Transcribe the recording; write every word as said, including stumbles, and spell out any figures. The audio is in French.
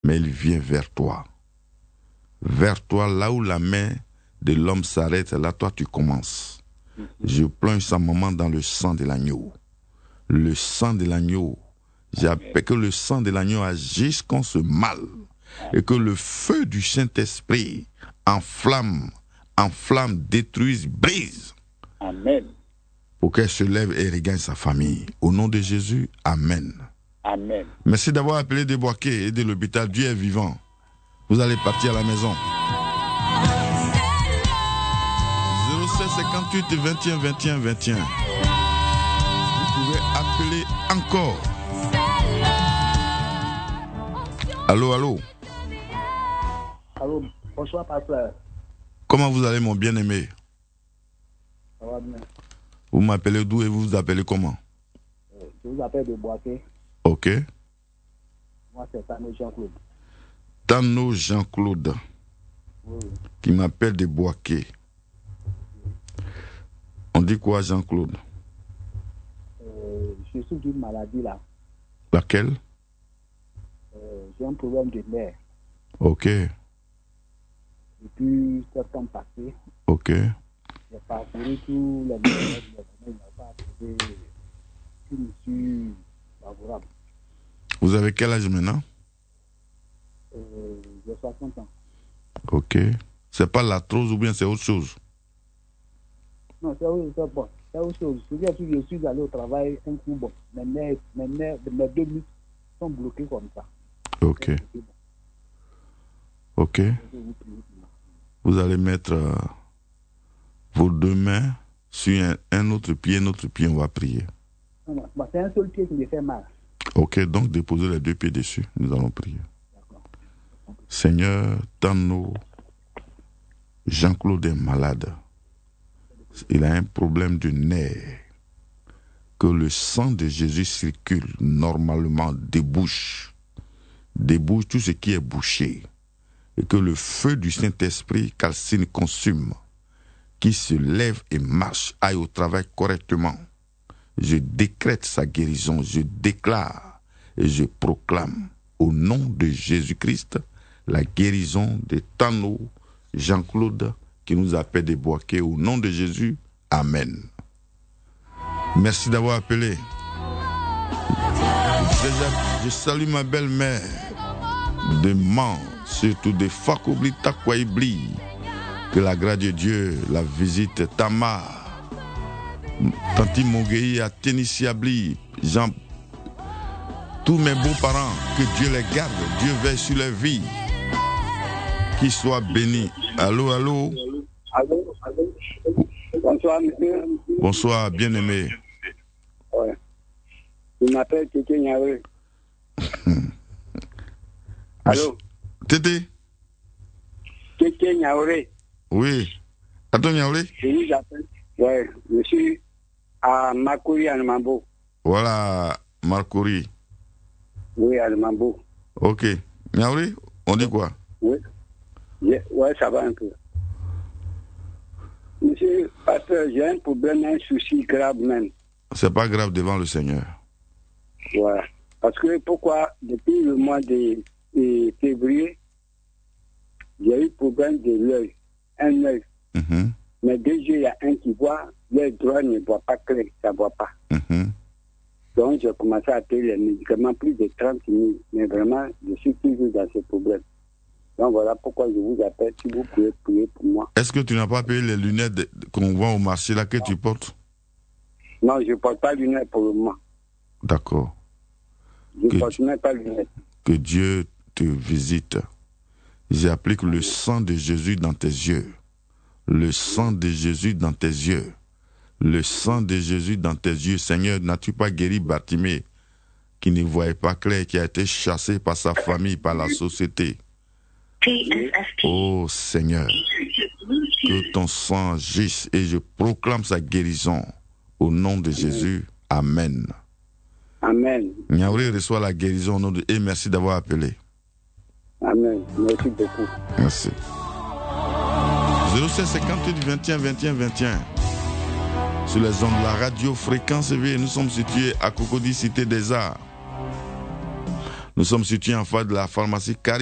mais il vient vers toi. Vers toi, là où la main de l'homme s'arrête, là, toi, tu commences. Je plonge sa maman dans le sang de l'agneau. Le sang de l'agneau. J'appelle que le sang de l'agneau agisse contre ce mal. Et que le feu du Saint-Esprit enflamme, enflamme, détruise, brise. Amen. Pour qu'elle se lève et regagne sa famille. Au nom de Jésus, Amen. Amen. Merci d'avoir appelé de Boaké et de l'hôpital. Dieu est vivant. Vous allez partir à la maison. zéro sept cinquante-huit vingt et un vingt et un vingt et un. Vous pouvez appeler encore. Allô, allô. Allô, bonsoir, pasteur. Comment vous allez, mon bien-aimé? Ça va bien. Vous m'appelez d'où et vous vous appelez comment? Je vous appelle de Boaké. Ok. Moi, c'est Tano Jean-Claude. Tano Jean-Claude. Oui. Qui m'appelle de Boaké. On dit quoi, Jean-Claude? Euh, je suis d'une maladie là. Laquelle? Euh, j'ai un problème de nerfs. Ok. Depuis septembre passé, Ok. j'ai parcouru tous les médecins, mais il n'a pas trouvé une issue favorable. Vous avez quel âge maintenant? Euh, j'ai soixante ans. Ok. C'est pas l'arthrose ou bien c'est autre chose? Non, c'est oui, c'est bon. C'est autre chose. Je je suis allé au travail un coup, bon. Mes nerfs, mes nerfs, mes deux muscles sont bloqués comme ça. Ok. Ok. Vous allez mettre euh, vos deux mains sur un, un autre pied, un autre pied, on va prier. Non, non, bah, c'est un seul pied qui me fait mal. Ok, donc déposez les deux pieds dessus, nous allons prier. Seigneur, Tano Jean-Claude est malade. Il a un problème de nerf. Que le sang de Jésus circule normalement, débouche. Débouche tout ce qui est bouché. Et que le feu du Saint-Esprit calcine, consume. Qui se lève et marche, aille au travail correctement. Je décrète sa guérison, je déclare et je proclame au nom de Jésus-Christ la guérison de Tano Jean-Claude qui nous appelle des Boaké au nom de Jésus. Amen. Merci d'avoir appelé. Je, je salue ma belle-mère de Mans, surtout de Fakobli Takwaibli. Que la grâce de Dieu la visite. Tamar, Tanti Mogei à Ténissiabli, Jean, tous mes beaux-parents, que Dieu les garde, Dieu veille sur leur vie, qu'ils soient bénis. Allô, allô. Allô, allô. Bonsoir, monsieur. Bonsoir, bien-aimé. Ouais. Je m'appelle Tété Niaouré. Allô. Tété. Tété Niaouré. Oui. Attends, Niaouré. Je vous appelle. Ouais, je suis à Makouri, à Namambo. Voilà, Marcouri. Oui, à Namambo. Ok. Niaouré, on dit quoi? Oui. Yeah, ouais, ça va un peu. Monsieur, pasteur, j'ai un problème, un souci grave même. C'est pas grave devant le Seigneur. Voilà. Parce que pourquoi, depuis le mois de, de février, j'ai eu problème de l'œil. Un œil. Mm-hmm. Mais deux yeux, il y a un qui voit, l'œil droit ne voit pas clair, ça ne voit pas. Mm-hmm. Donc, j'ai commencé à payer les médicaments, plus de trente mille. Mais vraiment, je suis toujours dans ce problème. Donc, voilà pourquoi je vous appelle, si vous pouvez prier pour moi. Est-ce que tu n'as pas payé les lunettes de, qu'on vend au marché là que tu portes? Non, je ne porte pas de lunettes pour le moment. D'accord. Je ne Que porte même pas de lunettes. Que Dieu te visite. J'applique le sang de Jésus dans tes yeux. Le sang de Jésus dans tes yeux. Le sang de Jésus dans tes yeux. Seigneur, n'as-tu pas guéri Bartimée, qui ne voyait pas clair, qui a été chassé par sa famille, par la société? Oh Seigneur, que ton sang agisse et je proclame sa guérison. Au nom de Jésus, Amen. Amen. Niaouré reçoit la guérison au nom de... Et merci d'avoir appelé. Amen. Merci beaucoup. Merci. zéro sept cinquante-huit vingt et un vingt et un vingt et un. Sur les ondes de la radio Fréquence V, nous sommes situés à Cocody, Cité des Arts. Nous sommes situés en face de la pharmacie Carré.